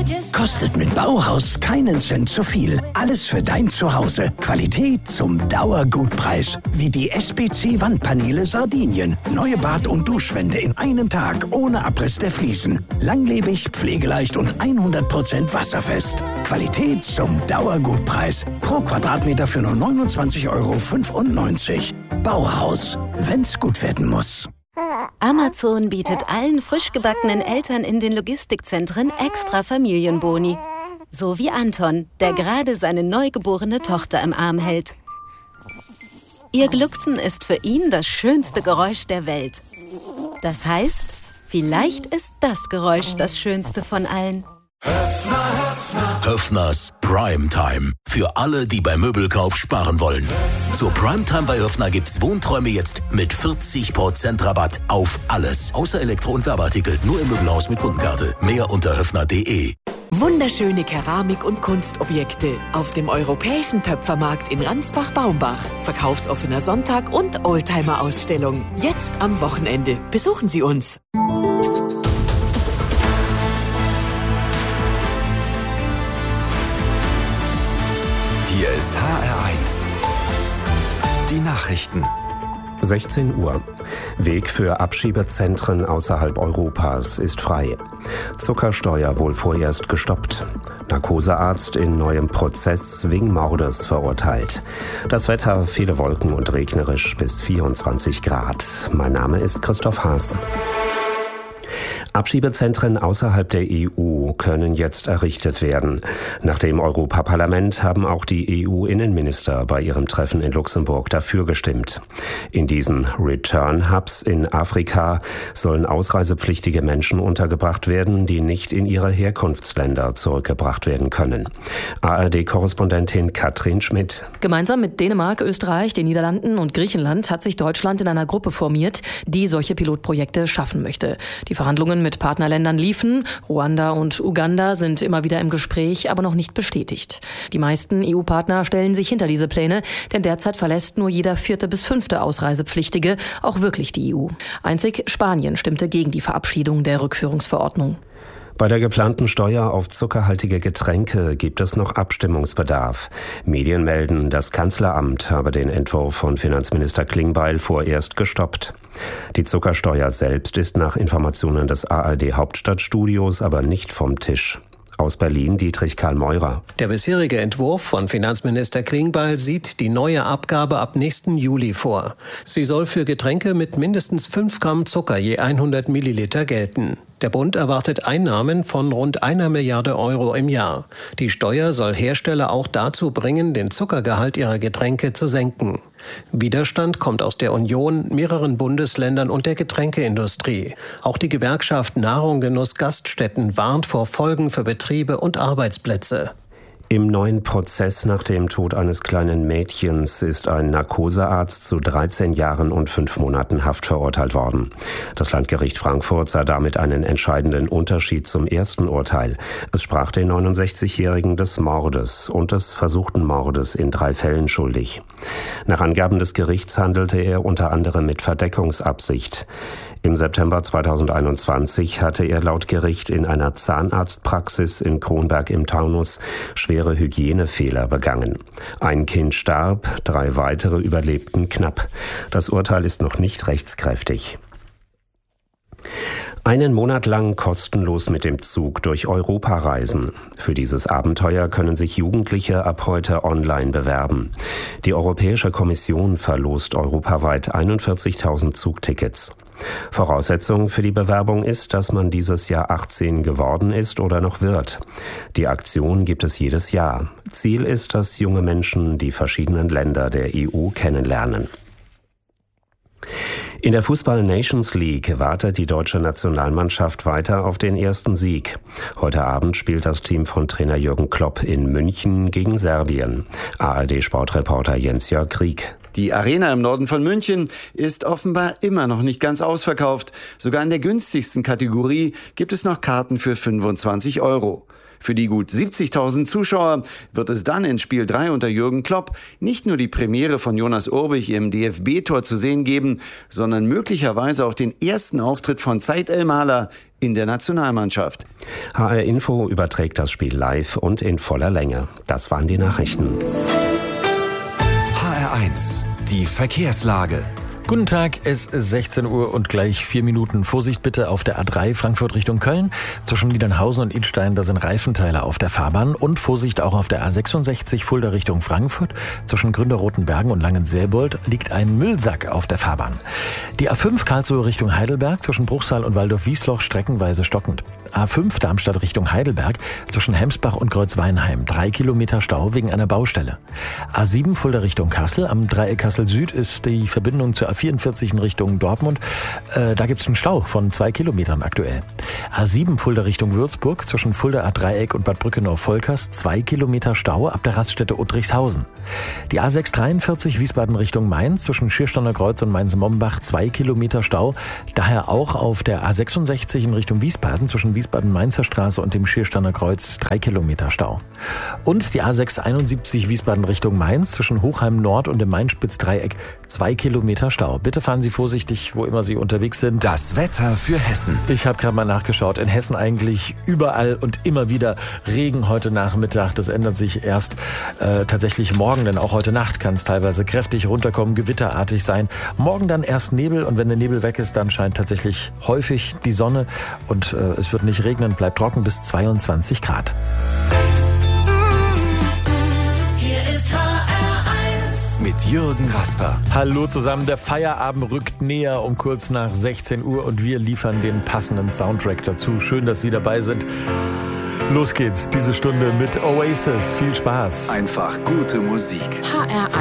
Kostet mit Bauhaus keinen Cent zu viel. Alles für dein Zuhause. Qualität zum Dauergutpreis. Wie die SPC-Wandpaneele Sardinien. Neue Bad- und Duschwände in einem Tag ohne Abriss der Fliesen. Langlebig, pflegeleicht und 100% wasserfest. Qualität zum Dauergutpreis. Pro Quadratmeter für nur 29,95 €. Bauhaus. Wenn's gut werden muss. Amazon bietet allen frisch gebackenen Eltern in den Logistikzentren extra Familienboni. So wie Anton, der gerade seine neugeborene Tochter im Arm hält. Ihr Glucksen ist für ihn das schönste Geräusch der Welt. Das heißt, vielleicht ist das Geräusch das schönste von allen. Höffners Primetime. Für alle, die beim Möbelkauf sparen wollen. Zur Primetime bei Höffner gibt's Wohnträume jetzt mit 40% Rabatt auf alles. Außer Elektro- und Werbeartikel. Nur im Möbelhaus mit Kundenkarte. Mehr unter höffner.de. Wunderschöne Keramik- und Kunstobjekte auf dem Europäischen Töpfermarkt in Ransbach-Baumbach. Verkaufsoffener Sonntag und Oldtimer-Ausstellung. Jetzt am Wochenende. Besuchen Sie uns. Hier ist HR1. Die Nachrichten. 16 Uhr. Weg für Abschiebezentren außerhalb Europas ist frei. Zuckersteuer wohl vorerst gestoppt. Narkosearzt in neuem Prozess wegen Mordes verurteilt. Das Wetter, viele Wolken und regnerisch bis 24 Grad. Mein Name ist Christoph Haas. Abschiebezentren außerhalb der EU können jetzt errichtet werden. Nach dem Europaparlament haben auch die EU-Innenminister bei ihrem Treffen in Luxemburg dafür gestimmt. In diesen Return-Hubs in Afrika sollen ausreisepflichtige Menschen untergebracht werden, die nicht in ihre Herkunftsländer zurückgebracht werden können. ARD-Korrespondentin Katrin Schmidt. Gemeinsam mit Dänemark, Österreich, den Niederlanden und Griechenland hat sich Deutschland in einer Gruppe formiert, die solche Pilotprojekte schaffen möchte. Die Verhandlungen mit Partnerländern liefen. Ruanda und Uganda sind immer wieder im Gespräch, aber noch nicht bestätigt. Die meisten EU-Partner stellen sich hinter diese Pläne, denn derzeit verlässt nur jeder 4. bis 5. Ausreisepflichtige auch wirklich die EU. Einzig Spanien stimmte gegen die Verabschiedung der Rückführungsverordnung. Bei der geplanten Steuer auf zuckerhaltige Getränke gibt es noch Abstimmungsbedarf. Medien melden, das Kanzleramt habe den Entwurf von Finanzminister Klingbeil vorerst gestoppt. Die Zuckersteuer selbst ist nach Informationen des ARD-Hauptstadtstudios aber nicht vom Tisch. Aus Berlin Dietrich Karl Meurer. Der bisherige Entwurf von Finanzminister Klingbeil sieht die neue Abgabe ab nächsten Juli vor. Sie soll für Getränke mit mindestens 5 Gramm Zucker je 100 Milliliter gelten. Der Bund erwartet Einnahmen von rund 1 Milliarde € im Jahr. Die Steuer soll Hersteller auch dazu bringen, den Zuckergehalt ihrer Getränke zu senken. Widerstand kommt aus der Union, mehreren Bundesländern und der Getränkeindustrie. Auch die Gewerkschaft Nahrung, Genuss, Gaststätten warnt vor Folgen für Betriebe und Arbeitsplätze. Im neuen Prozess nach dem Tod eines kleinen Mädchens ist ein Narkosearzt zu 13 Jahren und 5 Monaten Haft verurteilt worden. Das Landgericht Frankfurt sah damit einen entscheidenden Unterschied zum ersten Urteil. Es sprach den 69-Jährigen des Mordes und des versuchten Mordes in 3 Fällen schuldig. Nach Angaben des Gerichts handelte er unter anderem mit Verdeckungsabsicht. Im September 2021 hatte er laut Gericht in einer Zahnarztpraxis in Kronberg im Taunus schwere Hygienefehler begangen. Ein Kind starb, 3 weitere überlebten knapp. Das Urteil ist noch nicht rechtskräftig. Einen Monat lang kostenlos mit dem Zug durch Europa reisen. Für dieses Abenteuer können sich Jugendliche ab heute online bewerben. Die Europäische Kommission verlost europaweit 41.000 Zugtickets. Voraussetzung für die Bewerbung ist, dass man dieses Jahr 18 geworden ist oder noch wird. Die Aktion gibt es jedes Jahr. Ziel ist, dass junge Menschen die verschiedenen Länder der EU kennenlernen. In der Fußball-Nations League wartet die deutsche Nationalmannschaft weiter auf den ersten Sieg. Heute Abend spielt das Team von Trainer Jürgen Klopp in München gegen Serbien. ARD-Sportreporter Jens-Jörg Krieg. Die Arena im Norden von München ist offenbar immer noch nicht ganz ausverkauft. Sogar in der günstigsten Kategorie gibt es noch Karten für 25 €. Für die gut 70.000 Zuschauer wird es dann in Spiel 3 unter Jürgen Klopp nicht nur die Premiere von Jonas Urbich im DFB-Tor zu sehen geben, sondern möglicherweise auch den ersten Auftritt von Said El-Mahler in der Nationalmannschaft. HR Info überträgt das Spiel live und in voller Länge. Das waren die Nachrichten. HR1, die Verkehrslage. Guten Tag, es ist 16 Uhr und gleich 4 Minuten. Vorsicht bitte auf der A3 Frankfurt Richtung Köln. Zwischen Niedernhausen und Idstein, da sind Reifenteile auf der Fahrbahn. Und Vorsicht auch auf der A66 Fulda Richtung Frankfurt. Zwischen Gründerrotenbergen und Langenselbold liegt ein Müllsack auf der Fahrbahn. Die A5 Karlsruhe Richtung Heidelberg zwischen Bruchsal und Waldorf-Wiesloch streckenweise stockend. A5 Darmstadt Richtung Heidelberg zwischen Hemsbach und Kreuzweinheim. 3 Kilometer Stau wegen einer Baustelle. A7 Fulda Richtung Kassel. Am Dreieck Kassel Süd ist die Verbindung zur A44 in Richtung Dortmund. Da gibt es einen Stau von 2 Kilometern aktuell. A7 Fulda Richtung Würzburg zwischen Fulda A-Dreieck und Bad Brückenau-Volkers 2 Kilometer Stau ab der Raststätte Uttrichshausen. Die A6 43 Wiesbaden Richtung Mainz zwischen Schiersteiner Kreuz und Mainz-Mombach 2 Kilometer Stau. Daher auch auf der A66 in Richtung Wiesbaden zwischen Wiesbaden-Mainzer Straße und dem Schiersteiner Kreuz 3 Kilometer Stau. Und die A6 71 Wiesbaden Richtung Mainz zwischen Hochheim Nord und dem Main-Spitz-Dreieck 2 Kilometer Stau. Bitte fahren Sie vorsichtig, wo immer Sie unterwegs sind. Das Wetter für Hessen. Ich habe gerade mal nachgeschaut. In Hessen eigentlich überall und immer wieder Regen heute Nachmittag. Das ändert sich erst tatsächlich morgen, denn auch heute Nacht kann es teilweise kräftig runterkommen, gewitterartig sein. Morgen dann erst Nebel und wenn der Nebel weg ist, dann scheint tatsächlich häufig die Sonne und es wird nicht regnen, bleibt trocken bis 22 Grad. Mit Jürgen Rasper. Hallo zusammen, der Feierabend rückt näher um kurz nach 16 Uhr und wir liefern den passenden Soundtrack dazu. Schön, dass Sie dabei sind. Los geht's, diese Stunde mit Oasis. Viel Spaß. Einfach gute Musik. HR1